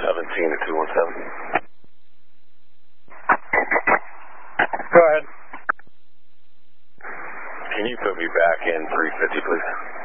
17 to 217. Go ahead. Can you put me back in 350, please?